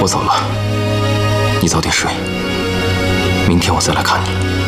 我走了，你早点睡，明天我再来看你。